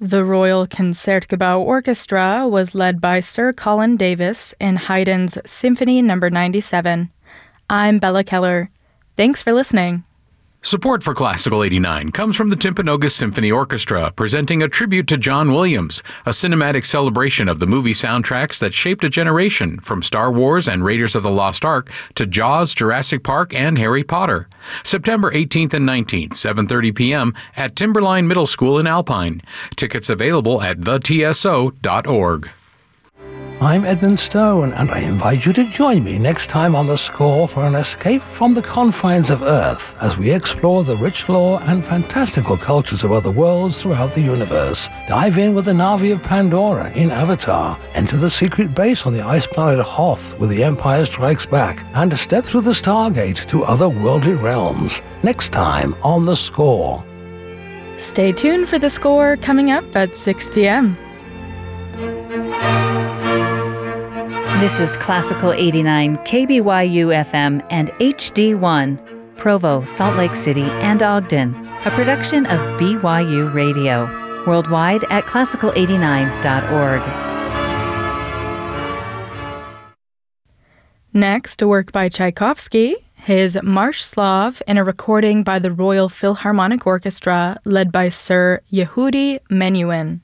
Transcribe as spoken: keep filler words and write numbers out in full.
The Royal Concertgebouw Orchestra was led by Sir Colin Davis in Haydn's Symphony Number ninety-seven. I'm Bella Keller. Thanks for listening. Support for Classical eighty-nine comes from the Timpanogos Symphony Orchestra, presenting a tribute to John Williams, a cinematic celebration of the movie soundtracks that shaped a generation, from Star Wars and Raiders of the Lost Ark to Jaws, Jurassic Park, and Harry Potter. September eighteenth and nineteenth, seven thirty p.m. at Timberline Middle School in Alpine. Tickets available at the t s o dot org. I'm Edmund Stone, and I invite you to join me next time on The Score for an escape from the confines of Earth as we explore the rich lore and fantastical cultures of other worlds throughout the universe. Dive in with the Na'vi of Pandora in Avatar, enter the secret base on the ice planet Hoth with The Empire Strikes Back, and step through the Stargate to otherworldly realms. Next time on The Score. Stay tuned for The Score coming up at six p.m. This is Classical eighty-nine, K B Y U F M and H D one, Provo, Salt Lake City, and Ogden, a production of B Y U Radio, worldwide at classical eighty-nine dot org. Next, a work by Tchaikovsky, his Marsh Slav in a recording by the Royal Philharmonic Orchestra led by Sir Yehudi Menuhin.